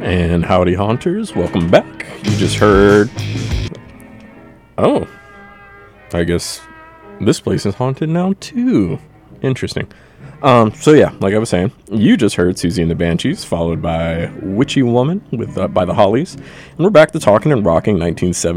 And howdy, haunters. Welcome back. You just heard... Oh. I guess this place is haunted now, too. Interesting. So yeah, like I was saying, you just heard Susie and the Banshees, followed by Witchy Woman by the Hollies. And we're back to talking and rocking 1970.